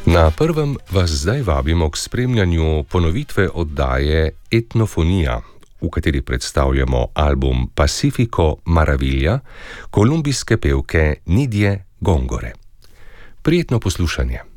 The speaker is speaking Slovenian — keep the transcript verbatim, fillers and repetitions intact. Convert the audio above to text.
Na prvem vas zdaj vabimo k spremljanju ponovitve oddaje Etnofonija, v kateri predstavljamo album Pacifico Maravilla kolumbijske pevke Nidje Gongore. Prijetno poslušanje.